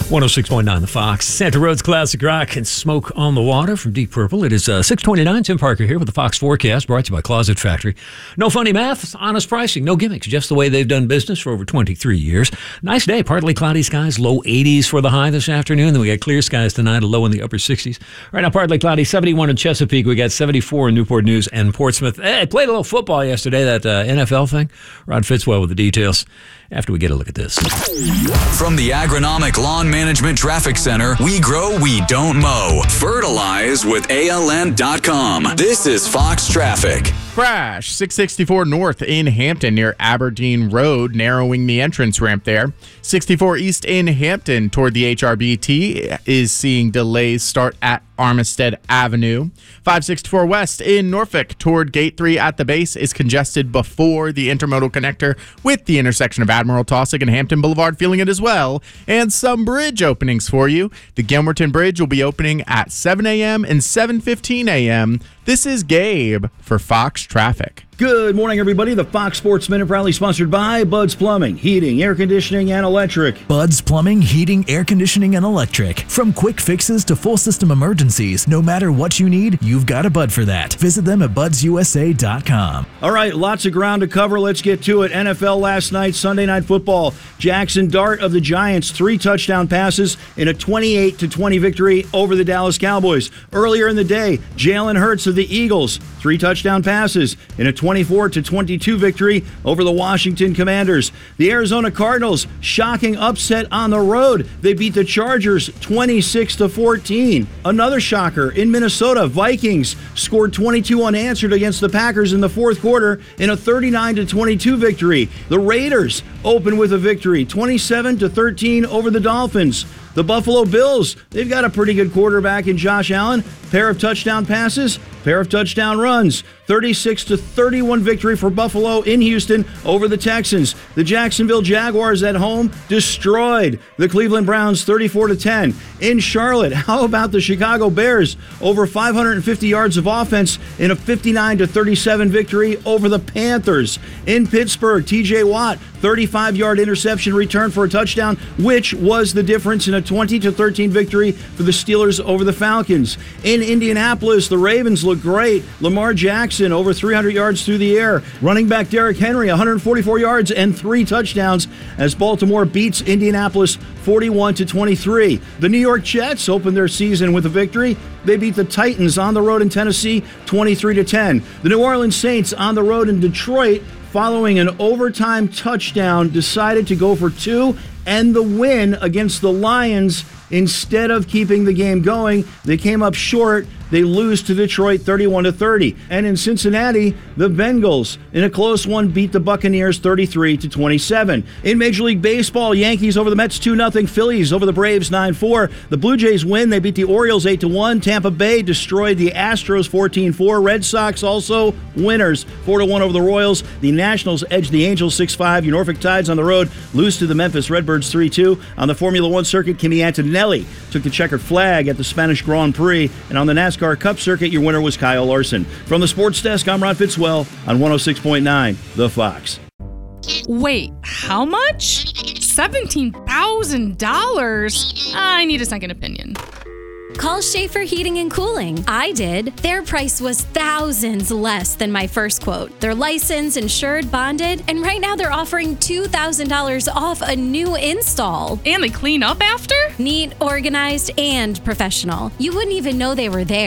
106.9 The Fox. Santa Roads Classic Rock and Smoke on the Water from Deep Purple. It is 6:29. Tim Parker here with the Fox Forecast, brought to you by Closet Factory. No funny math, honest pricing, no gimmicks, just the way they've done business for over 23 years. Nice day, partly cloudy skies, low 80s for the high this afternoon. Then we got clear skies tonight, a low in the upper 60s. Right now, partly cloudy, 71 in Chesapeake. We got 74 in Newport News and Portsmouth. Hey, I played a little football yesterday, that NFL thing. Rod Fitzwell with the details after we get a look at this. From the Agronomic Lawn Management Traffic Center, we grow, we don't mow. Fertilize with ALN.com. This is Fox Traffic. Crash 664 North in Hampton near Aberdeen Road, narrowing the entrance ramp there. 64 East in Hampton toward the HRBT is seeing delays start at Armistead Avenue. 564 West in Norfolk toward Gate 3 at the base is congested before the intermodal connector with the intersection of Admiral Taussig and Hampton Boulevard, feeling it as well. And some bridge openings for you. The Gilmerton Bridge will be opening at 7 a.m. and 7:15 a.m. This is Gabe for Fox Traffic. Good morning, everybody. The Fox Sports Minute proudly sponsored by Bud's Plumbing, Heating, Air Conditioning, and Electric. Bud's Plumbing, Heating, Air Conditioning, and Electric. From quick fixes to full system emergencies, no matter what you need, you've got a Bud for that. Visit them at budsusa.com. All right, lots of ground to cover. Let's get to it. NFL last night, Sunday Night Football. Jackson Dart of the Giants, 3 touchdown passes in a 28-20 victory over the Dallas Cowboys. Earlier in the day, Jalen Hurts of the Eagles, 3 touchdown passes in a 24-22 victory over the Washington Commanders. The Arizona Cardinals, shocking upset on the road. They beat the Chargers 26-14. Another shocker in Minnesota, Vikings scored 22 unanswered against the Packers in the fourth quarter in a 39-22 victory. The Raiders open with a victory, 27-13 over the Dolphins. The Buffalo Bills, they've got a pretty good quarterback in Josh Allen. Pair of touchdown passes, pair of touchdown runs. 36-31 victory for Buffalo in Houston over the Texans. The Jacksonville Jaguars at home destroyed the Cleveland Browns 34-10. In Charlotte, how about the Chicago Bears? Over 550 yards of offense in a 59-37 victory over the Panthers. In Pittsburgh, TJ Watt, 35-yard interception return for a touchdown, which was the difference in a 20-13 victory for the Steelers over the Falcons. In Indianapolis, the Ravens look great. Lamar Jackson, over 300 yards through the air. Running back Derrick Henry, 144 yards and 3 touchdowns as Baltimore beats Indianapolis 41-23. The New York Jets opened their season with a victory. They beat the Titans on the road in Tennessee 23-10. The New Orleans Saints on the road in Detroit, following an overtime touchdown, decided to go for 2 and the win against the Lions. Instead of keeping the game going, they came up short. They lose to Detroit 31-30. And in Cincinnati, the Bengals, in a close one, beat the Buccaneers 33-27. In Major League Baseball, Yankees over the Mets 2-0. Phillies over the Braves 9-4. The Blue Jays win. They beat the Orioles 8-1. Tampa Bay destroyed the Astros 14-4. Red Sox also winners 4-1 over the Royals. The Nationals edged the Angels 6-5. Your Norfolk Tides on the road lose to the Memphis Redbirds 3-2. On the Formula One circuit, Kimi Antonelli took the checkered flag at the Spanish Grand Prix. And on the NASCAR Cup circuit, your winner was Kyle Larson. From the Sports Desk, I'm Ron Fitzwell on 106.9 The Fox. Wait, how much? $17,000? I need a second opinion. Call Schaefer Heating and Cooling. I did. Their price was thousands less than my first quote. They're licensed, insured, bonded, and right now they're offering $2,000 off a new install. And they clean up after? Neat, organized, and professional. You wouldn't even know they were there.